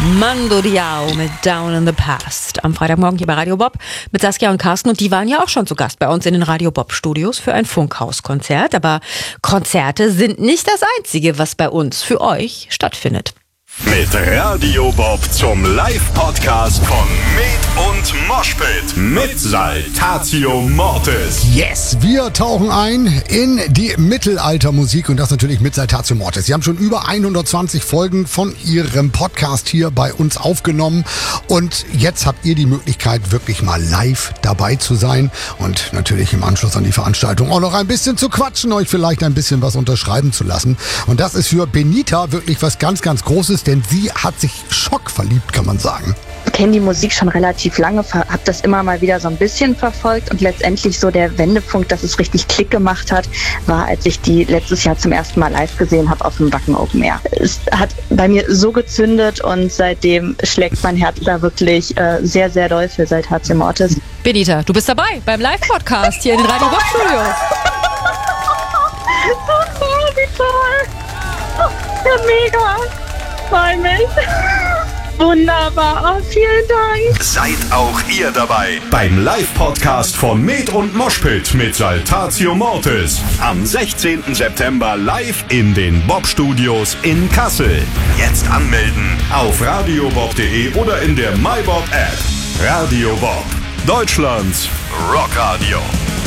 Mando Diao mit Down in the Past. Am Freitagmorgen hier bei Radio Bob mit Saskia und Carsten. Und die waren ja auch schon zu Gast bei uns in den Radio Bob Studios für ein Funkhaus-Konzert. Aber Konzerte sind nicht das Einzige, was bei uns für euch stattfindet. Mit Radio Bob zum Live-Podcast von Med und Moshpit mit Saltatio Mortis. Yes, wir tauchen ein in die Mittelaltermusik und das natürlich mit Saltatio Mortis. Sie haben schon über 120 Folgen von Ihrem Podcast hier bei uns aufgenommen und jetzt habt ihr die Möglichkeit, wirklich mal live dabei zu sein und natürlich im Anschluss an die Veranstaltung auch noch ein bisschen zu quatschen, euch vielleicht ein bisschen was unterschreiben zu lassen. Und das ist für Benita wirklich was ganz, ganz Großes, denn sie hat sich schockverliebt, kann man sagen. Ich kenne die Musik schon relativ lange, habe das immer mal wieder so ein bisschen verfolgt und letztendlich so der Wendepunkt, dass es richtig Klick gemacht hat, war, als ich die letztes Jahr zum ersten Mal live gesehen habe auf dem Wacken Open Air. Es hat bei mir so gezündet und seitdem schlägt mein Herz da wirklich sehr, sehr doll für Saltatio Mortis. Benita, du bist dabei beim Live-Podcast hier in den Radio Bob Studios. Oh, wie toll! Ja, mega! Freue mich! Wunderbar, vielen Dank. Seid auch ihr dabei beim Live-Podcast von Med und Moshpit mit Saltatio Mortis. Am 16. September live in den Bob-Studios in Kassel. Jetzt anmelden auf radiobob.de oder in der MyBob-App. Radio Bob, Deutschlands Rockradio.